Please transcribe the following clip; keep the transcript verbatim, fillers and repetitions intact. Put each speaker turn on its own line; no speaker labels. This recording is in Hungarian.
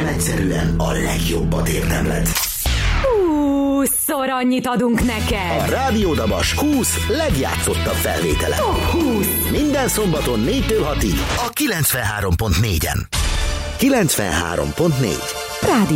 egyszerűen a legjobbat érdemled.
húszszor annyit adunk neked.
A Rádió Dabas húsz legjátszottabb felvétele.
Top húsz.
Minden szombaton négytől hatig a kilencvenhárom pont négyen. kilencvenhárom pont négy.
Rádió